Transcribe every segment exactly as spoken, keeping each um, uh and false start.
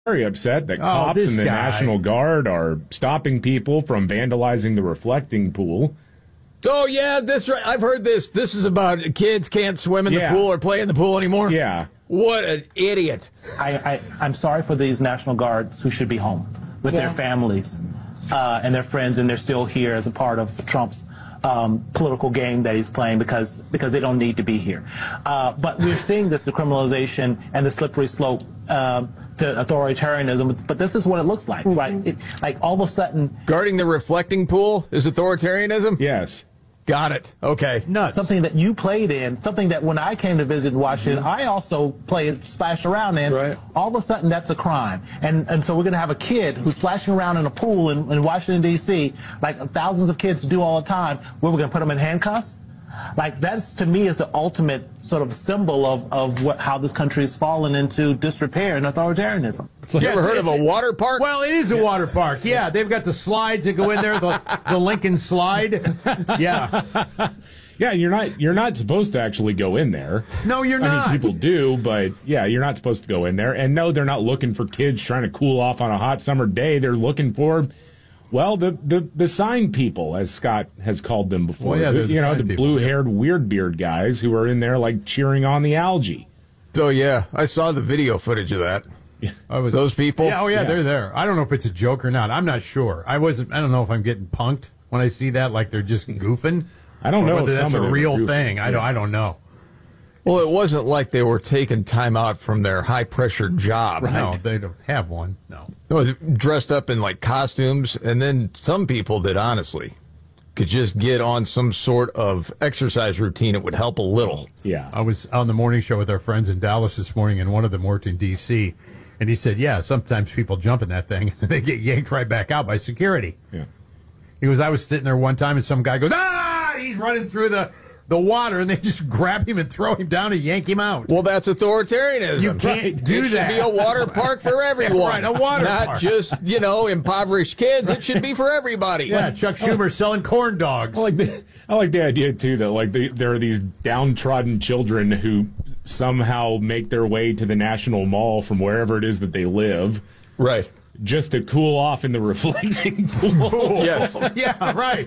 very upset that Oh, cops this and the guy. National Guard are stopping people from vandalizing the reflecting pool. Oh, yeah, this right. I've heard this. This is about kids can't swim in Yeah. the pool or play in the pool anymore. Yeah. What an idiot. I, I, I'm sorry for these National Guards who should be home with Yeah. their families uh, and their friends, and they're still here as a part of Trump's um, political game that he's playing because because they don't need to be here. Uh, but we're seeing this decriminalization and the slippery slope um, to authoritarianism. But this is what it looks like, right? It, like all of a sudden, Guarding the reflecting pool is authoritarianism? Yes. Got it. Okay. Nuts. something that you played in, something that when I came to visit Washington, I also played, splashed around in. Right. All of a sudden, that's a crime. And and so we're going to have a kid who's splashing around in a pool in, in Washington, D C, like thousands of kids do all the time, where we're going to put them in handcuffs? Like, that's, to me, is the ultimate sort of symbol of, of what how this country has fallen into disrepair and authoritarianism. You Yeah, ever it's- heard of a it's- water park? Well, it is a water park. Yeah, they've got the slides that go in there, the, the Lincoln slide. Yeah. Yeah, you're not you're not supposed to actually go in there. No, you're I not. mean, people do, but yeah, you're not supposed to go in there. And no, they're not looking for kids trying to cool off on a hot summer day. They're looking for, well, the the, the sign people, as Scott has called them before. Well, yeah, they're the you know, sign the people, blue-haired weird beard guys who are in there like cheering on the algae. Oh, yeah. I saw the video footage of that. I was, Those people? Yeah, oh, yeah, Yeah. they're there. I don't know if it's a joke or not. I'm not sure. I wasn't. I don't know if I'm getting punked when I see that, like they're just goofing. I don't or know whether if that's some a of them are real goofing. thing. I don't. Yeah. I don't know. Well, it wasn't like they were taking time out from their high-pressure job. No, they don't have one. No. No, they dressed up in, like, costumes, and then some people that, honestly, could just get on some sort of exercise routine. It would help a little. Yeah. I was on the morning show with our friends in Dallas this morning, and one of them worked in D C, and he said, yeah, sometimes people jump in that thing, and they get yanked right back out by security. Yeah. He goes, I was sitting there one time, and some guy goes, ah! He's running through the, the water, and they just grab him and throw him down and yank him out. Well, that's authoritarianism. You can't do it that. should be a water park for everyone. Right, a water Not park. just, you know, impoverished kids. It should be for everybody. Yeah, Chuck Schumer selling corn dogs. I like the I like the idea too that like the, there are these downtrodden children who somehow make their way to the National Mall from wherever it is that they live, Right. just to cool off in the reflecting pool. Yes. Yeah, right.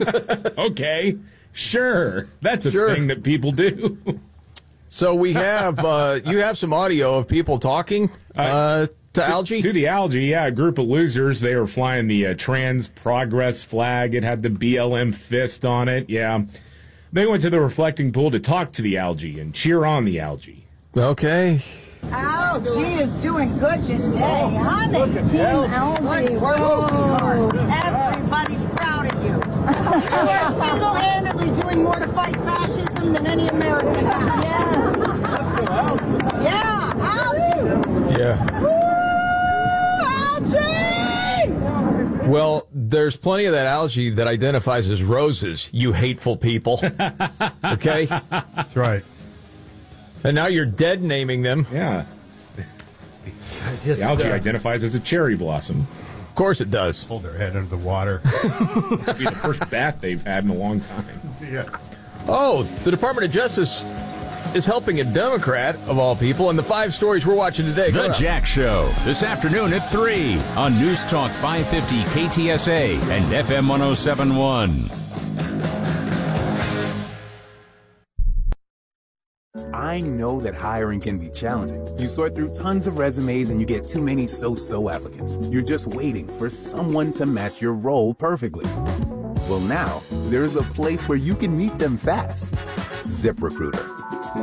Okay, sure, that's a Sure. thing that people do. So we have, uh, you have some audio of people talking uh, to algae? To the algae, yeah, a group of losers. They were flying the uh, Trans Progress flag. It had the B L M fist on it. Yeah, they went to the reflecting pool to talk to the algae and cheer on the algae. Okay. Algae is doing good today, honey. Team Algae, we're sweethearts. Everybody's proud of you. You are single-handedly doing more to fight fascism than any American has. Yes. Yeah, algae. Yeah. Woo, algae! Well, there's plenty of that algae that identifies as roses, you hateful people. Okay? That's right. And now you're dead naming them. Yeah, Just, the algae uh, identifies as a cherry blossom. Of course it does. hold their head under the water. It'll be the first bat they've had in a long time. Yeah. Oh, the Department of Justice is helping a Democrat, of all people, and the five stories we're watching today. The Go on. Jack Show, this afternoon at three on News Talk five fifty K T S A and F M one oh seven point one. I know that hiring can be challenging. You sort through tons of resumes and you get too many so-so applicants. You're just waiting for someone to match your role perfectly. Well, now, there's a place where you can meet them fast. ZipRecruiter.